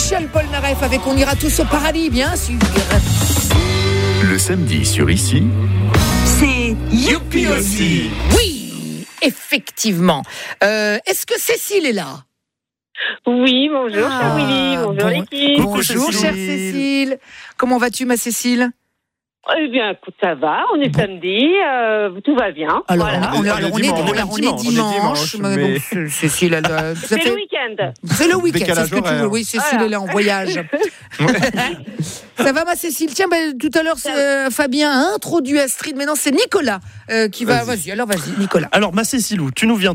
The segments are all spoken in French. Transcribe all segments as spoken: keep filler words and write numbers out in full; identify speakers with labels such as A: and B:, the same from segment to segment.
A: Michel Polnareff avec On ira tous au paradis, bien sûr.
B: Le samedi sur Ici,
C: c'est Youpi aussi.
A: Oui, effectivement. Euh, est-ce que Cécile est là ?
D: Oui, bonjour, ah, cher Willy, bonjour bon, l'équipe.
A: Bonjour, chère Cécile. Comment vas-tu, ma Cécile ?
D: Eh bien, écoute, ça va, on est bon. samedi, euh, tout va bien.
A: Alors,
D: voilà.
A: on, est, alors, on, est, on, est, on est dimanche, dimanche mais... mais... Donc, Cécile, elle, ça
D: c'est
A: fait...
D: le week-end.
A: C'est le week-end, c'est ce que tu veux. Oui, Cécile, voilà. Elle est en voyage. Ça va, ma Cécile ? Tiens, ben, tout à l'heure, euh, Fabien a introduit Astrid, mais non, c'est Nicolas euh, qui va... Vas-y. vas-y, alors vas-y, Nicolas.
E: Alors, ma Cécile, tu nous viens d'où ?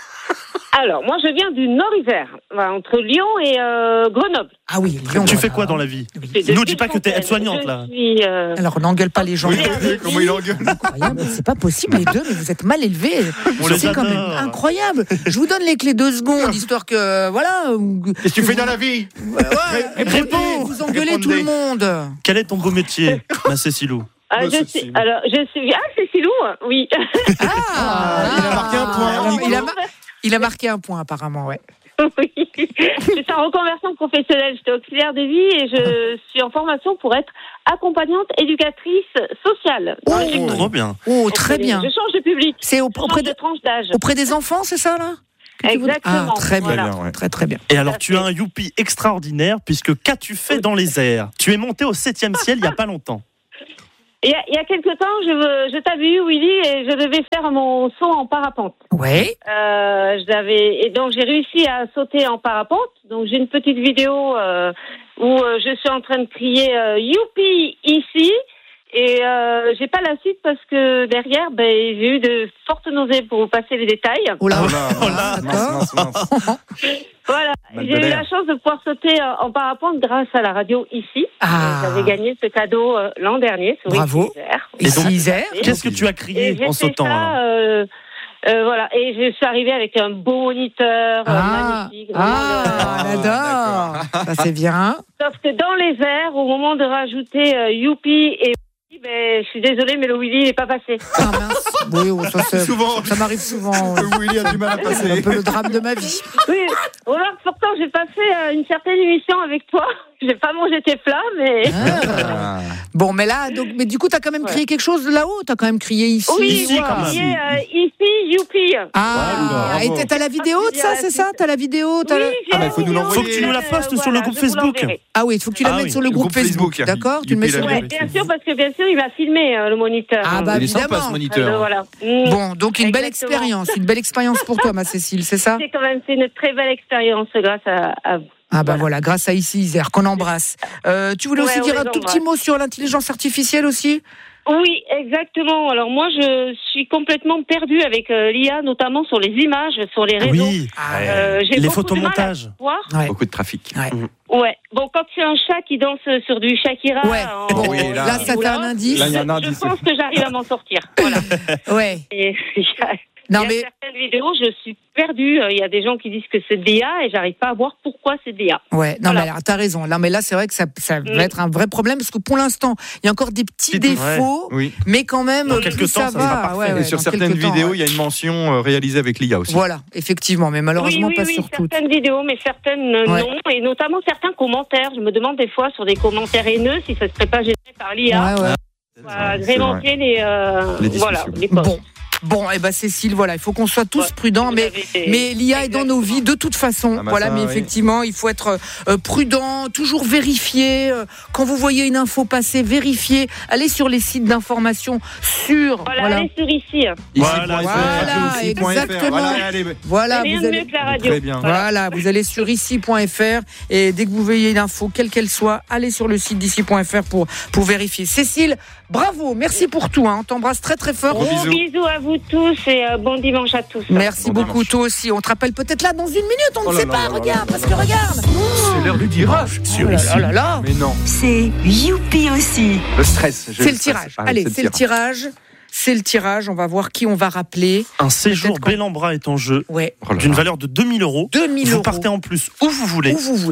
D: Alors, moi, je viens du Nord-Isère, entre Lyon et euh, Grenoble.
A: Ah oui, Lyon.
E: Tu fais quoi dans la vie ? Oui. Nous, dis pas que t'es aide-soignante, là.
D: Suis, euh...
A: Alors, on n'engueule pas les gens.
B: Oui, comment il engueule ?
A: Incroyable, c'est pas possible, les deux, mais vous êtes mal élevés. C'est quand même incroyable. Je vous donne les clés deux secondes, histoire que, voilà...
B: Qu'est-ce que tu fais dans la vie ?
A: Ouais, réponds. Vous engueulez Répondez. Tout le monde.
E: Quel est ton beau métier, ma Cécilou ?
D: Ah, je suis, alors, je suis... Ah, Cécilou, oui.
A: Ah, ah
B: il a marqué un point.
A: Il a, mar... il a marqué un point, apparemment, ouais.
D: Oui, je suis en reconversion professionnelle. J'étais auxiliaire de vie et je suis en formation pour être accompagnante éducatrice sociale.
A: Oh,
E: trop bien.
A: Oh, très Donc, bien.
D: Je change de public.
A: C'est au, auprès
D: de, de tranche d'âge.
A: Auprès des enfants, c'est ça, là ?
D: Exactement.
A: Ah, très bien,
D: voilà.
A: ouais. très très bien.
E: Et alors, tu as un youpi extraordinaire, puisque qu'as-tu fait dans les airs ? Tu es monté au septième ciel il n'y a pas longtemps.
D: Il y, a, il y a quelque temps, je, je t'avais eu, Willy, et je devais faire mon saut en parapente.
A: Oui.
D: Euh, j'avais, et donc, j'ai réussi à sauter en parapente. Donc, j'ai une petite vidéo euh, où euh, je suis en train de crier euh, « Youpi !» ici. Et euh, j'ai pas la suite parce que derrière, ben, j'ai eu de fortes nausées pour vous passer les détails.
A: Oh là,
B: oh là, oh là, mince, mince, mince.
D: Voilà, j'ai eu la chance de pouvoir sauter en parapente grâce à la radio Ici.
A: Ah.
D: J'avais gagné ce cadeau euh, l'an dernier. Sur
A: Bravo.
D: Ici
A: Isère.
E: Qu'est-ce que tu as crié en sautant
D: ça, euh, euh, voilà, et je suis arrivée avec un beau moniteur
A: ah.
D: euh, magnifique.
A: Ah, on adore. Ça c'est bien.
D: Sauf que dans les airs, au moment de rajouter euh, Youpi et ben, je suis désolée, mais le Willy n'est pas passé.
A: Ah mince. Oui, oh, ça, ça,
B: souvent.
A: ça m'arrive souvent.
B: Le Willy a du mal à passer.
A: C'est un peu le drame de ma vie.
D: Oui, alors pourtant j'ai passé euh, une certaine émission avec toi. J'ai pas mangé tes plats, mais...
A: Ah. Bon, mais là, donc, mais du coup, t'as quand même crié ouais. quelque chose là-haut. T'as quand même crié ici.
D: Oui,
E: ici,
D: j'ai crié euh, ici, Youpi.
A: Ah, ah et t'as la vidéo de ça, c'est ça ? T'as la vidéo t'as
D: Oui,
A: la...
D: j'ai ah,
B: bah, faut nous l'envoyer.
E: Faut que tu nous la postes euh, sur voilà, le groupe Facebook.
A: Ah oui, il faut que tu la ah, mettes oui. sur le groupe, le groupe Facebook. Facebook. D'accord, tu le mets sur
D: ouais, bien sûr, parce que bien sûr, il m'a filmé euh, le moniteur.
A: Ah bah
B: il est
A: évidemment.
B: sympa ce moniteur.
D: Alors, voilà.
A: mmh. Bon, donc une Exactement. belle expérience, une belle expérience pour toi, ma Cécile, c'est ça ?
D: C'est quand même c'est une très belle expérience grâce à, à vous.
A: Ah bah voilà. voilà, grâce à Ici Isère, qu'on embrasse. Euh, tu voulais aussi ouais, dire un tout petit mot sur l'intelligence artificielle aussi ?
D: Oui, exactement. Alors moi, je suis complètement perdue avec euh, l'I A, notamment sur les images, sur les réseaux.
E: Oui,
D: euh, j'ai
E: les photomontages.
B: Ouais. Beaucoup de trafic.
A: Ouais.
D: Mmh. ouais. Bon, quand c'est un chat qui danse sur du Shakira...
A: Ouais.
D: En,
A: bon, oui, là, là ça fait un indice.
D: Là, y a un indice. Je pense que j'arrive à m'en sortir. Voilà.
A: ouais.
D: Et,
A: non,
D: il y a
A: mais...
D: certaines vidéos, je suis perdue. Il y a des gens qui disent que c'est de l'I A et j'arrive pas à voir pourquoi c'est de l'I A.
A: Ouais, non, voilà. mais alors, t'as raison. Non, mais là, c'est vrai que ça, ça va mmh. être un vrai problème parce que pour l'instant, il y a encore des petits c'est défauts,
B: ouais. oui.
A: mais quand même,
E: dans quelques temps,
A: ça,
E: ça
A: va. Ouais, ouais,
B: et sur certaines vidéos, il ouais. y a une mention euh, réalisée avec l'I A aussi.
A: Voilà, effectivement, mais malheureusement
D: oui, oui,
A: pas
D: oui,
A: sur toutes.
D: Certaines vidéos, mais certaines ouais. non, et notamment certains commentaires. Je me demande des fois sur des commentaires haineux si ça se serait pas généré par l'I A.
A: Ouais, ouais.
D: Pour agrémenter les, euh,
B: les
D: voilà, les posts.
A: Bon. Bon, et eh ben Cécile, voilà, il faut qu'on soit tous ouais, prudents, mais été... mais l'I A Exactement. est dans nos vies de toute façon. Ah bah voilà, ça, mais oui. effectivement, il faut être euh, prudent, toujours vérifier. Euh, quand vous voyez une info passer, vérifier. Allez sur les sites d'information sûrs.
D: Voilà,
A: voilà.
D: allez sur ici.
A: Voilà, voilà exactement. Voilà, allez, voilà
D: rien
A: vous
D: de
A: allez...
D: mieux que la radio.
B: Très bien.
A: Voilà. voilà, vous allez sur ici point f r et dès que vous voyez une info, quelle qu'elle soit, allez sur le site d'ici point f r pour pour vérifier. Cécile, bravo, merci pour tout. Hein. On t'embrasse très très fort.
D: Gros bisous. bisous à vous tous et euh, bon dimanche à tous.
A: Merci
B: bon
A: beaucoup,
B: dimanche.
A: Toi aussi. On te rappelle peut-être là dans une minute, on oh ne sait
B: là
A: pas.
B: là
A: regarde,
B: là
A: parce que regarde.
B: C'est l'heure du tirage sur oh là
A: Ici.
B: Là
A: là là.
B: Mais non.
C: C'est Youpi aussi.
B: Le stress.
A: C'est le tirage. Ah, Allez, c'est, c'est le tirage. C'est le tirage. On va voir qui on va rappeler.
E: Un séjour quand... Bel en Bras est en jeu.
A: Ouais.
E: D'une valeur de deux mille euros.
A: deux mille
E: Vous
A: euros.
E: partez en plus où vous voulez.
A: Où vous voulez.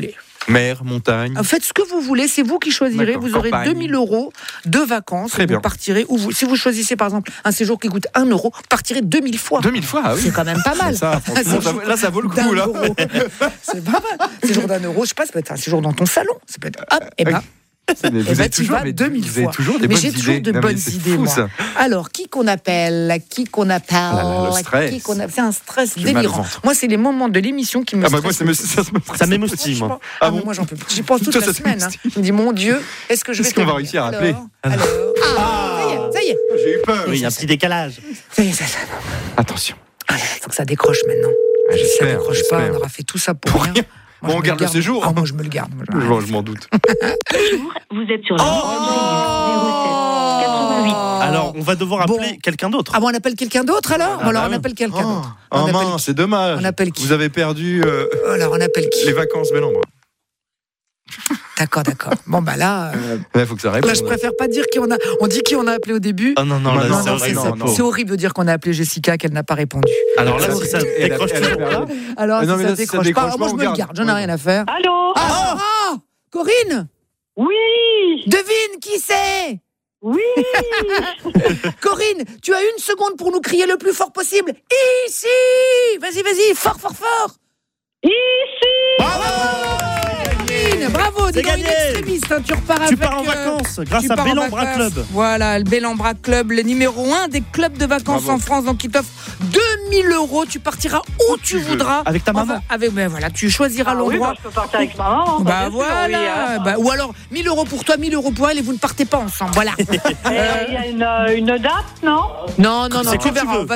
B: Mer, montagne.
A: Faites ce que vous voulez, c'est vous qui choisirez.
B: D'accord,
A: vous aurez
B: campagne.
A: deux mille euros de vacances.
B: Très
A: vous
B: bien.
A: partirez où vous, si vous choisissez par exemple un séjour qui coûte un euro, vous partirez deux mille fois.
B: deux mille fois, ah oui.
A: C'est quand même pas mal.
B: Ça, franchement, ça- là, ça vaut le
A: D'un
B: coup. Là.
A: euro. C'est pas mal. Séjour d'un euro, je sais pas, ça peut être un séjour dans ton salon. Ça peut être hop, et ben.
B: Mais
A: Eh
B: vous
A: ben,
B: êtes
A: tu
B: toujours,
A: vas
B: mais
A: deux mille
B: vous avez
A: fois.
B: toujours des
A: Mais
B: bonnes
A: j'ai
B: idées.
A: toujours de
B: Non, mais
A: bonnes
B: c'est
A: idées,
B: fou,
A: moi.
B: ça.
A: Alors, qui qu'on appelle Qui qu'on appelle
B: Ah là là, le stress.
A: Qui qu'on a- C'est un stress
B: J'ai mal au
A: délirant.
B: ventre.
A: Moi, c'est les moments de l'émission qui me
B: Ah bah moi,
A: stressent
B: ça
A: le
B: me,
A: plus.
B: ça, me-
E: Ça m'émoustille, moi.
A: Franchement,
B: Ah
A: ah, mais
B: bon
A: moi, j'en peux plus. J'y pense toute
B: Toi,
A: la
B: ça
A: semaine. Hein.
B: t'émoustille.
A: Je me dis, mon Dieu, est-ce que je vais
B: Est-ce qu'on va
A: tenir
B: réussir à
A: Alors,
B: appeler
A: alors, ah, ça y est, ça y est.
B: J'ai eu peur.
E: Oui, il y a un petit décalage.
A: Ça y est, ça, ça.
B: Attention.
A: Ah là là, faut que ça décroche maintenant.
B: Ah,
A: Si ça
B: j'espère,
A: décroche pas,
B: j'espère.
A: on aura fait tout ça pour,
B: Pour
A: rien.
B: rien.
A: Moi,
B: Bon,
A: je
B: on
A: me
B: garde le
A: garde.
B: séjour.
A: Ah, moi, je me le garde. Moi, je-
B: Je, je m'en doute.
C: Vous êtes sur la
A: Oh
C: zéro sept quatre-vingt-huit.
E: Alors, on va devoir
A: Bon.
E: appeler quelqu'un d'autre.
A: Ah bon, on appelle quelqu'un d'autre alors
E: Ah,
A: Alors
E: bah
A: on
E: oui.
A: appelle quelqu'un
B: Oh,
A: d'autre. On
B: oh
A: appelle
B: mince,
A: qui
B: c'est dommage.
A: On appelle qui
B: Vous avez perdu euh,
A: Alors on appelle qui
B: les vacances Belle-Ambre.
A: D'accord, d'accord. Bon bah là, euh,
B: Il faut que ça réponde.
A: là je préfère pas dire qui on a. On dit qui on a appelé au début.
E: Oh non, non, là,
B: Non,
E: c'est
B: non,
E: horrible,
B: non,
E: sa
B: non.
E: peau.
A: C'est horrible de dire qu'on a appelé Jessica, qu'elle n'a pas répondu.
E: Alors là,
B: Elle a-
E: si ça
B: elle a-
E: décroche
B: elle a
E: toujours
B: perdu.
E: pas.
A: Alors
B: Ah non,
A: si
B: mais
A: ça
B: là, si ça
A: décroche
B: décroche
A: pas,
B: pas,
A: moi je
B: on
A: me le
B: garde.
A: garde, j'en ai rien à faire.
D: Allô
A: Ah, ah Corinne,
D: Oui
A: devine qui c'est.
D: Oui
A: Corinne, tu as une seconde pour nous crier le plus fort possible. Ici. Vas-y, vas-y, fort, fort, fort.
D: Ici
A: Bravo, Corinne, bravo. Dis
E: C'est
A: donc, une
E: gagné.
A: extrémiste, hein, tu repars
E: Tu
A: avec.
E: pars en
A: euh,
E: vacances grâce
A: tu
E: à
A: pars en
E: Bellambra
A: vacances.
E: Club.
A: Voilà, le Bellambra Club, le numéro un des clubs de vacances
B: Bravo.
A: en France, donc qui t'offre deux mille euros. Tu partiras où tu
B: tu veux.
A: voudras.
E: Avec ta maman.
A: Enfin, avec, ben voilà, tu choisiras
D: Ah oui,
A: l'endroit.
D: bah, je peux partir avec ma maman.
A: Bah
D: bien sûr,
A: voilà,
D: oui, hein.
A: bah, ou alors mille euros pour toi, mille euros pour elle et vous ne partez pas ensemble. Voilà.
D: Et Il y a une, euh, une date, non
A: non, non, non,
E: C'est
A: tu
E: quand tu
A: verras.
E: veux.
A: On va